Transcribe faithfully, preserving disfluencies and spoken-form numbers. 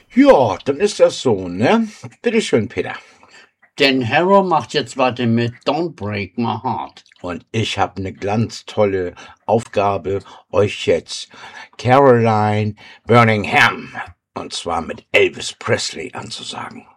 Ja, dann ist das so, ne? Bitteschön, Peter. Denn Harrow macht jetzt weiter mit Don't Break My Heart. Und ich habe eine ganz tolle Aufgabe, euch jetzt Caroline Birmingham, und zwar mit Elvis Presley, anzusagen.